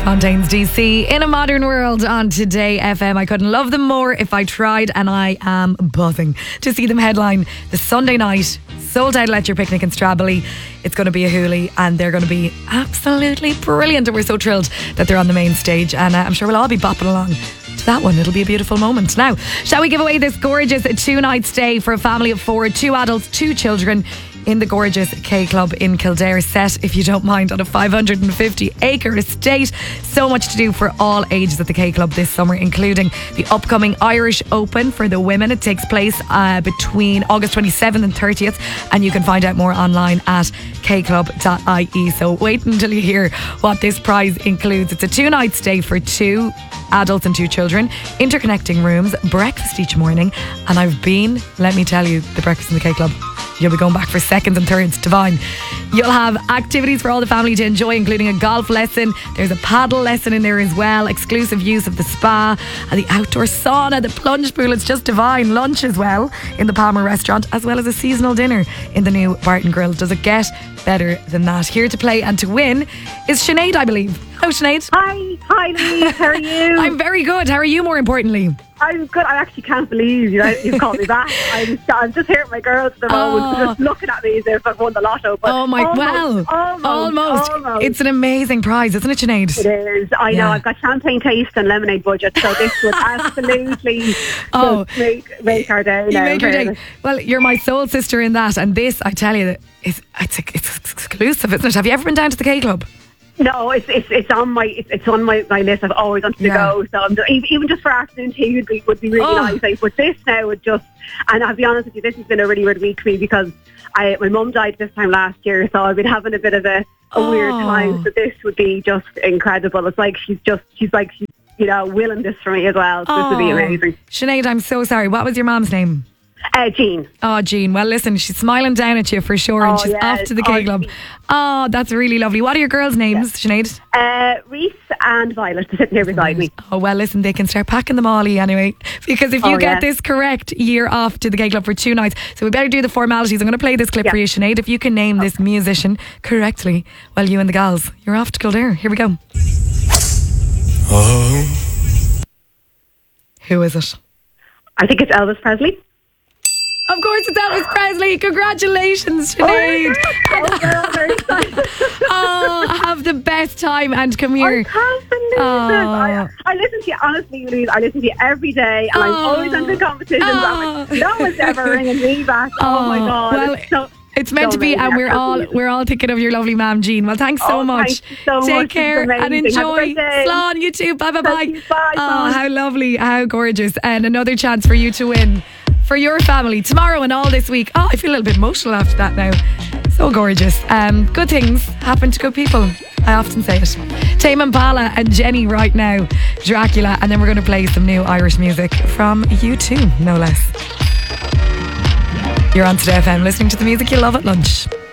Fontaines DC in a modern world on Today FM. I couldn't love them more if I tried, and I am buzzing to see them headline the Sunday night sold out Let Your Picnic in Stradbally. It's going to be a hoolie and they're going to be absolutely brilliant, and we're so thrilled that they're on the main stage, and I'm sure we'll all be bopping along to that one. It'll be a beautiful moment. Now, shall we give away this gorgeous 2-night stay for a family of 4, 2 adults, 2 children in the gorgeous K Club in Kildare, set, if you don't mind, on a 550-acre estate. So much to do for all ages at the K Club this summer, including the upcoming Irish Open for the women. It takes place between August 27th and 30th, and you can find out more online at kclub.ie. So wait until you hear what this prize includes. It's a 2-night stay for 2 adults and 2 children, interconnecting rooms, breakfast each morning, and I've been, let me tell you, the breakfast in the K Club, you'll be going back for seconds and thirds. Divine. You'll have activities for all the family to enjoy, including a golf lesson. There's a paddle lesson in there as well. Exclusive use of the spa and the outdoor sauna, the plunge pool. It's just divine. Lunch as well in the Palmer restaurant, as well as a seasonal dinner in the new Barton Grill. Does it get better than that? Here to play and to win is Sinead, I believe. Hello, Sinead. Hi Louise, how are you? I'm very good. How are you, more importantly? I'm good. I actually can't believe you've called me back. I'm just here with my girls at the moment, just looking at me as if I've won the lotto. But almost. It's an amazing prize, isn't it, Sinead? It is. I know. I've got champagne taste and lemonade budget, so this would absolutely make our day. You make your day. Well, you're my soul sister in that, and this, I tell you, it's exclusive, isn't it? Have you ever been down to the K Club? No, it's on my list. I've always wanted to go. So even just for afternoon tea would be really nice. But this now would just, and I'll be honest with you, this has been a really weird week for me because my mum died this time last year, so I've been having a bit of a weird time. So this would be just incredible. It's like she's willing this for me as well. So this would be amazing. Sinead, I'm so sorry. What was your mum's name? Jean. Oh, Jean. Well, listen, she's smiling down at you for sure, and she's off to the K Club. Oh, that's really lovely. What are your girls' names, Sinead? Reese and Violet are sitting here beside me. Oh, well, listen, they can start packing the molly anyway, because if you get this correct, you're off to the K Club for 2 nights. So we better do the formalities. I'm going to play this clip for you, Sinead. If you can name this musician correctly, well, you and the gals, you're off to Kildare. Here we go. Who is it? I think it's Elvis Presley. Of course, it's Elvis Presley. Congratulations, Sinead. Have the best time, and come here. I can't believe it. I listen to you, honestly, Louise. I listen to you every day, and I'm always into competitions. No one's ever ringing me back. Oh my God. Well, it's meant to be, and we're all thinking of your lovely mum, Jean. Well, thanks so much. Thank you so much. Take care and enjoy. Slán, you too. Bye. Bye. Oh, how lovely, how gorgeous, and another chance for you to win for your family tomorrow and all this week. Oh, I feel a little bit emotional after that now. So gorgeous. Good things happen to good people. I often say it. Tame Impala and Jenny right now. Dracula, and then we're going to play some new Irish music from U2, no less. You're on Today FM, listening to the music you love at lunch.